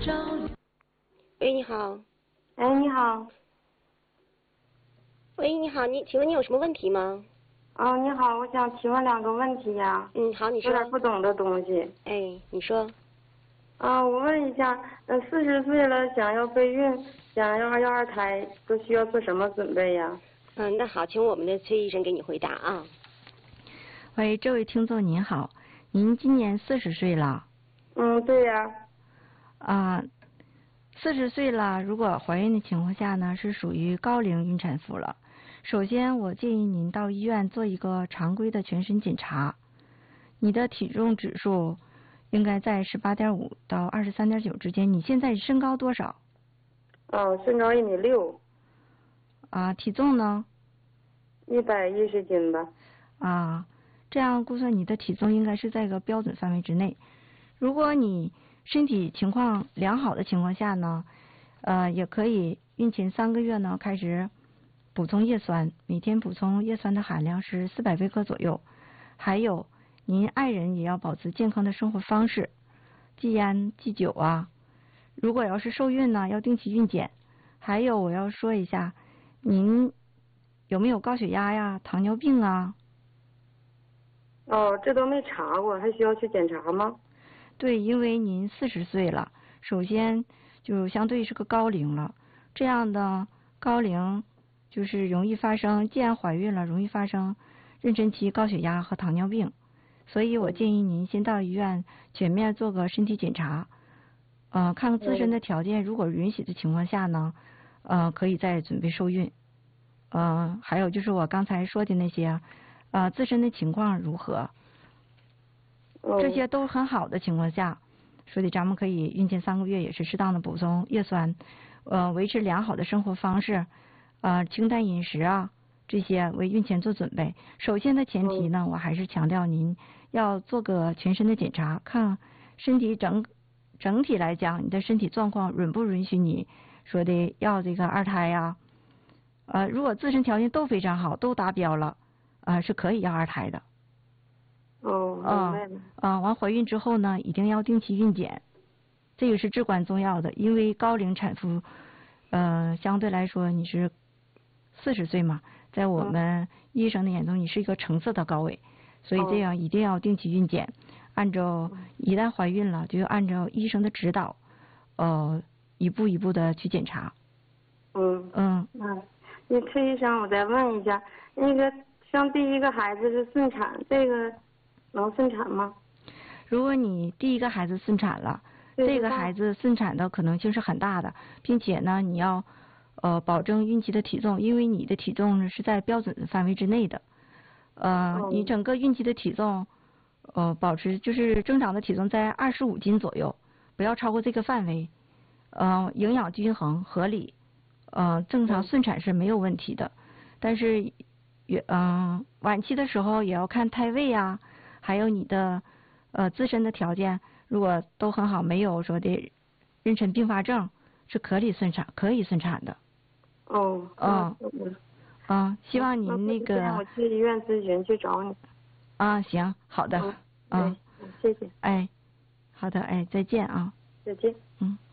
喂，你好。 哎，你好。 喂，你好，请问你有什么问题吗？ 你好，我想提问2个问题呀。 好，你说。 有点不懂的东西。 哎，你说。 我问一下，40岁了，想要备孕，想要2胎，都需要做什么准备呀？ 那好，请我们的崔医生给你回答啊。 喂，这位听众您好，您今年40岁了？ 对呀。 40岁了，如果怀孕的情况下呢，是属于高龄孕产妇了。首先，我建议您到医院做一个常规的全身检查。你的体重指数应该在18.5到23.9之间。你现在身高多少？ 身高1.6米。 体重呢 ？110斤吧。 这样估算你的体重应该是在一个标准范围之内。如果你身体情况良好的情况下呢，也可以孕前3个月呢开始补充叶酸，每天补充叶酸的含量是400微克左右。还有，您爱人也要保持健康的生活方式，忌烟忌酒啊。如果要是受孕呢，要定期孕检。还有，我要说一下，您有没有高血压呀、糖尿病啊？ 这都没查过，还需要去检查吗？ 对，因为您40岁了，首先就相对是个高龄了，这样的高龄就是容易发生，既然怀孕了，容易发生妊娠期高血压和糖尿病，所以我建议您先到医院全面做个身体检查，看看自身的条件，如果允许的情况下呢，可以再准备受孕。还有就是我刚才说的那些，自身的情况如何？这些都很好的情况下，所以咱们可以孕前3个月也是适当的补充叶酸，维持良好的生活方式，清淡饮食啊，这些为孕前做准备。首先的前提呢，我还是强调您要做个全身的检查，看身体整体来讲，你的身体状况允不允许你说的要这个2胎呀？如果自身条件都非常好，都达标了，是可以要2胎的。 明白了。 完怀孕之后呢，一定要定期孕检，这个是至关重要的。因为高龄产妇，相对来说你是40岁嘛，在我们医生的眼中，你是一个橙色的高危，所以这样一定要定期孕检。一旦怀孕了，就要按照医生的指导，一步一步的去检查。 那崔医生，我再问一下，那个像第1个孩子是顺产，这个能顺产吗？ 如果你第1个孩子顺产了，这个孩子顺产的可能性是很大的，并且呢，你要保证孕期的体重，因为你的体重呢是在标准范围之内的。你整个孕期的体重保持就是正常的体重在25斤左右，不要超过这个范围。营养均衡合理，正常顺产是没有问题的。但是晚期的时候也要看胎位啊，还有你的自身的条件，如果都很好，没有说的妊娠并发症，是可以顺产的。希望您那个。 我去医院咨询去找你。 行，好的。 谢谢。 好的，再见啊。 再见。